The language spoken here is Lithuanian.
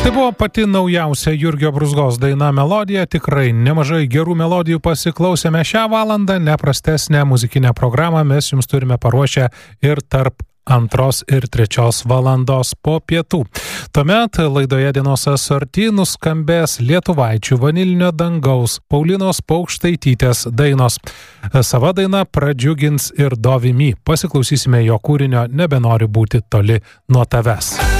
Tai buvo pati naujausia Jurgio Brūzgos daina Melodija. Tikrai nemažai gerų melodijų pasiklausėme šią valandą. Neprastesnę muzikinę programą mes jums turime paruošę ir tarp 2 ir 3 valandos po pietų. Tuomet laidoje Dienos asorti nuskambės Lietuvaičių Vanilinio dangaus Paulinos Paukštaitytės dainos. Sava daina pradžiugins ir Dovimi. Pasiklausysime jo kūrinio Nebenori būti toli nuo tavęs.